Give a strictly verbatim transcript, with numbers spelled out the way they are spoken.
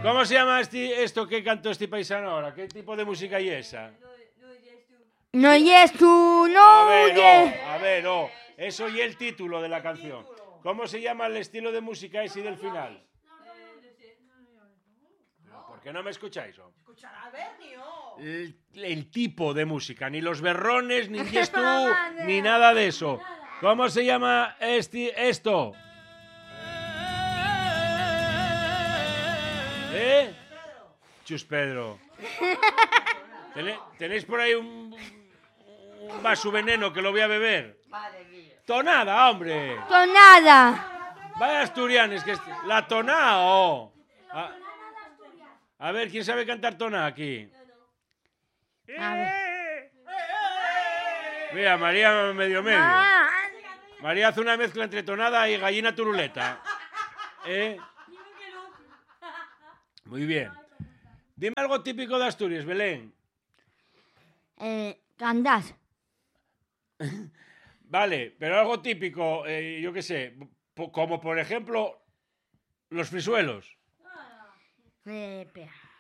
¿Cómo se llama este, esto que cantó este paisano ahora? ¿Qué tipo de música es esa? No oyes tú, no A ver, oyes. oh, a ver, oh. Eso y el título de la canción. ¿Cómo se llama el estilo de música ese del final? ¿Por qué no me escucháis? Oh? El, el tipo de música, ni los berrones, ni yes tú, ni nada de eso. ¿Cómo se llama este, esto? ¿Eh? Chus Pedro. ¿Tenéis, ¿Tenéis por ahí un, un vaso veneno que lo voy a beber? Tonada, hombre. Tonada. Vaya asturianes, que es la tonada. Oh. A, a ver, ¿quién sabe cantar tonada aquí? A ver. Mira, María medio medio. Ah, María hace una mezcla entre tonada y gallina turuleta. ¿Eh? Muy bien. Dime algo típico de Asturias, Belén. eh, Candás. Vale, pero algo típico, eh, yo qué sé, po- como por ejemplo los frisuelos. Eh, espera.